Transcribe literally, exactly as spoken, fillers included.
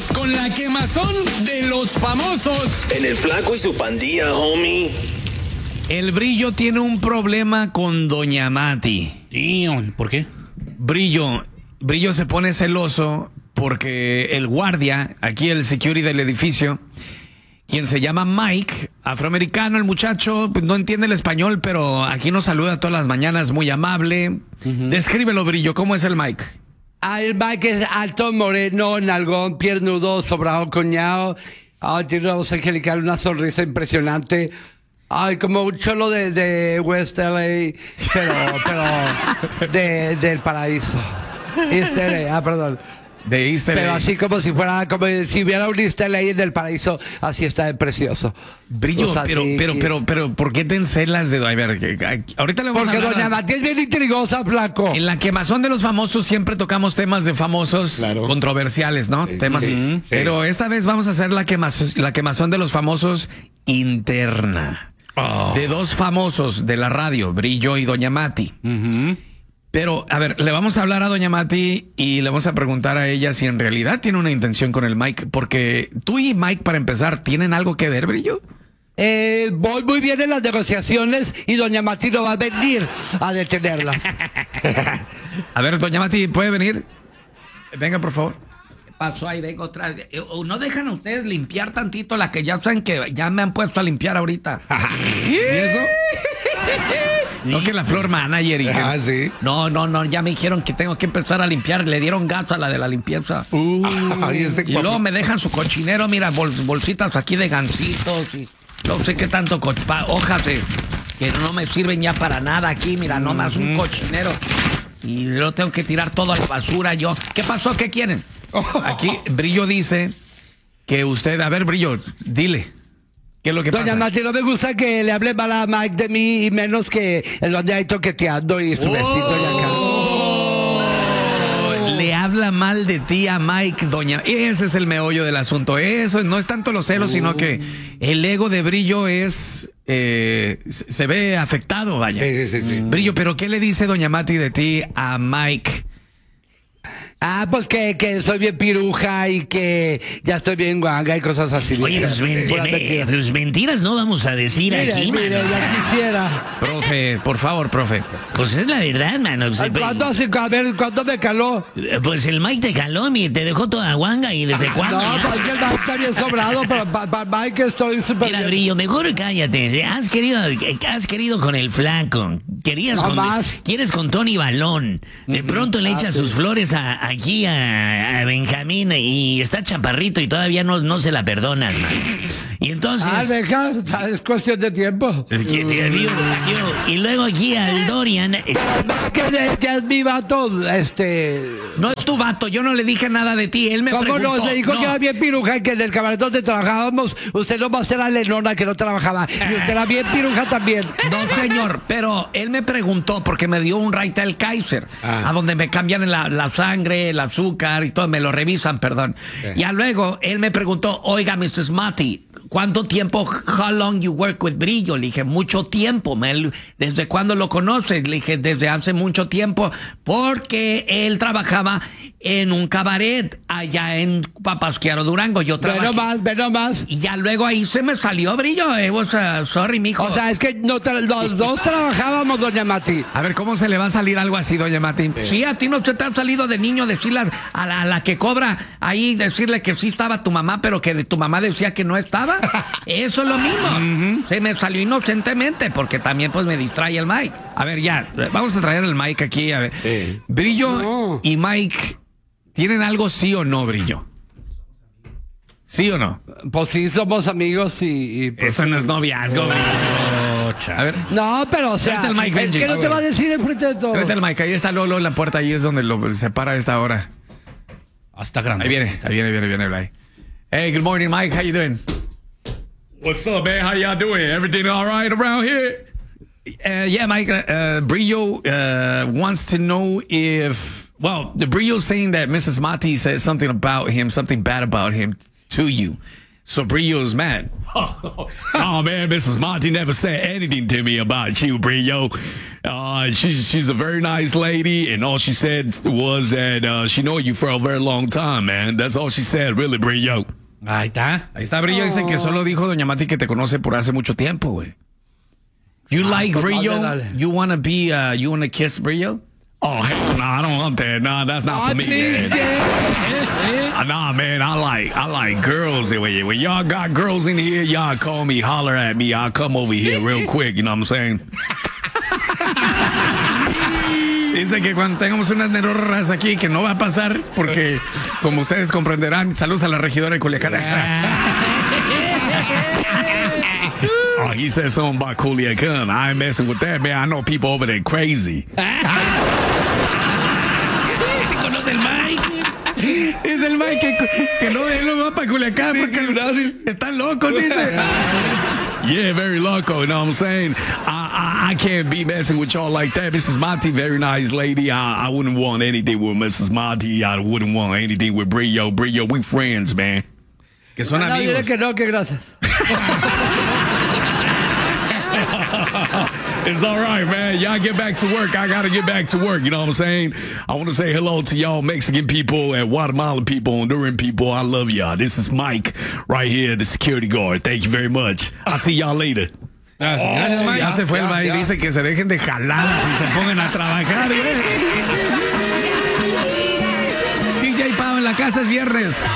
con la quemazón de los famosos. En el Flaco y su pandilla, homie. El Brillo tiene un problema con Doña Mati. Sí, ¿por qué? Brillo, Brillo se pone celoso porque el guardia, aquí el security del edificio, quien se llama Mike, afroamericano, el muchacho no entiende el español, pero aquí nos saluda todas las mañanas, muy amable. Uh-huh. Descríbelo, Brillo, ¿cómo es el Mike? Ah, el Mike es alto, moreno, nalgón, piernudo, sobrado, coñado. Ah, tiene una voz angelical, una sonrisa impresionante. Ay, como un cholo de, de West L A, pero, pero de, del paraíso. East L A, ah, perdón. De East L A. Pero así como si fuera, como si hubiera un East L A en el paraíso, así está de precioso. Brillo, pero, pero, pero, pero, ¿por qué te encelas de... A ver, que, que, ahorita le vamos Porque a hablar... Doña a... Mati es bien intrigosa, flaco. En la quemazón de los famosos siempre tocamos temas de famosos, claro, controversiales, ¿no? Sí, temas, sí, sí. Pero esta vez vamos a hacer la quemazón, la quemazón de los famosos interna. Oh. De dos famosos de la radio, Brillo y Doña Mati. Uh-huh. Pero, a ver, le vamos a hablar a Doña Mati y le vamos a preguntar a ella si en realidad tiene una intención con el Mike. Porque tú y Mike, para empezar, ¿tienen algo que ver, Brillo? Eh, voy muy bien en las negociaciones y Doña Mati no va a venir a detenerlas. A ver, Doña Mati, ¿puede venir? Venga, por favor. Pasó ahí, vengo atrás. ¿No dejan a ustedes limpiar tantito la que ya saben que ya me han puesto a limpiar ahorita? ¿Y eso? No, que la floor manager y que... Ah, sí. No, no, no, ya me dijeron que tengo que empezar a limpiar. Le dieron gato a la de la limpieza. Uh, Ay, ese y luego me dejan su cochinero, mira, bol, bolsitas aquí de gansitos y no sé qué tanto, co hojas de, que no me sirven ya para nada aquí, mira, nomás un cochinero. Y lo tengo que tirar todo a la basura yo. ¿Qué pasó? ¿Qué quieren? Aquí Brillo dice que usted, a ver, Brillo, dile, ¿qué es lo que Doña pasa? Doña Mati, no me gusta que le hable mal a Mike de mí y menos que en donde hay toqueteando y su besito y acá. Le habla mal de ti a Mike, Doña. Ese es el meollo del asunto. Eso no es tanto los celos, uh. sino que el ego de Brillo es... Eh, se ve afectado, vaya. Sí, sí, sí. Brillo, pero ¿qué le dice Doña Mati de ti a Mike? Ah, pues que, que soy bien piruja y que ya estoy bien guanga y cosas así. Oye, tus mentiras. mentiras no vamos a decir mire, aquí, mire, mano. Ya quisiera. Profe, por favor, profe. Pues es la verdad, mano. Ay, ¿cuándo, a ver, ¿cuándo me caló? Pues el Mike te caló, mi, te dejó toda guanga y desde cuándo. No, ya? pues que el Mike está bien sobrado, pero para pa, pa Mike estoy súper Mira, Brillo, mejor cállate. Has querido, has querido con el flaco. Querías no con, más. Quieres con Tony Balón. De pronto le echas ah, sus sí. flores a, aquí a, a Benjamín y está chaparrito y todavía no, no se la perdonas, man. Y entonces... Ah, deja, es cuestión de tiempo. Y luego aquí al Dorian... Que ya es mi vato, este... No es tu vato, yo no le dije nada de ti, él me ¿Cómo preguntó. no? Se dijo no. que era bien piruja y que en el cabaret donde trabajábamos, usted nomás era Lenona que no trabajaba. Y usted era bien piruja también. No, señor, pero él me preguntó porque me dio un Raitel Kaiser, ah. a donde me cambian la, la sangre, el azúcar y todo, me lo revisan, perdón. Okay. Y luego él me preguntó, oiga, missus Mati, ¿cuánto tiempo, how long you work with Brillo? Le dije, mucho tiempo. Me, ¿Desde cuándo lo conoces? Le dije, desde hace mucho tiempo, porque él trabajaba en un cabaret allá en Papasquiaro, Durango. Yo trabajé. Ve nomás, ve nomás. Y ya luego ahí se me salió, Brillo. It was, uh, sorry, mijo. O sea, es que no los dos trabajábamos, Doña Mati. A ver, ¿cómo se le va a salir algo así, Doña Mati? Sí, sí a ti no se te ha salido de niño decirle a la, a la que cobra ahí, decirle que sí estaba tu mamá, pero que tu mamá decía que no estaba. Eso es lo mismo. Uh-huh. Se me salió inocentemente porque también pues me distrae el Mike. A ver, ya, vamos a traer el Mike aquí. A ver. Sí. Brillo no. y Mike, ¿tienen algo sí o no, Brillo? ¿Sí o no? Pues sí, somos amigos y... y pues, eso no es noviazgo, Brillo. A ver. No, pero o sea, el Mike, es Benji. que no te va a decir enfrente de todo. Tráete el Mike, ahí está Lolo en la puerta, ahí es donde lo separa a esta hora. Hasta grande. Ahí viene, ahí viene, viene, viene el Mike. Hey, good morning, Mike, how you doing? What's up, man? How y'all doing? Everything all right around here? Uh, yeah, Mike, uh, Brillo uh, wants to know if, well, the Brillo's saying that Missus Mati says something about him, something bad about him to you. So Brillo's mad. Oh man, Missus Monty never said anything to me about you, Brillo. Uh, she's she's a very nice lady, and all she said was that uh, she know you for a very long time, man. That's all she said, really, Brillo. Ahí está. Ahí está Brillo, dice que solo dijo Doña Mati que te conoce por hace mucho tiempo, güey. You ah, like Brillo? Dale, dale. You wanna be, uh, you wanna kiss Brillo? Oh, hell no, nah, I don't want that. Nah, that's not oh, for me, man. uh, nah, man, I like I like girls. When, when y'all got girls in here, y'all call me, holler at me. I'll come over here real quick, you know what I'm saying? Dice que cuando tengamos unas nerorras aquí, que no va a pasar, porque como ustedes comprenderán, saludos a la regidora de Culiacán. Oh, he said something about Culiacán. I ain't messing with that, man. I know people over there crazy. ¿Se conoce el Mike? Es el Mike que, que no, él no va para Culiacán porque están locos, dice. Yeah, very loco, you know what I'm saying? I, I I can't be messing with y'all like that. Missus Monty, very nice lady. I, I wouldn't want anything with Missus Monty. I wouldn't want anything with Brillo. Brillo, we friends, man. Que son no, amigos. No, que no, que gracias. It's all right, man. Y'all get back to work. I got to get back to work. You know what I'm saying? I want to say hello to y'all Mexican people and Guatemalan people, Honduran people. I love y'all. This is Mike right here, the security guard. Thank you very much. I'll see y'all later. Gracias, oh, gracias, Mike. Ya se fue el Mike. Dice que se dejen de jalar y se pongan a trabajar, güey. D J Pau en la casa es viernes.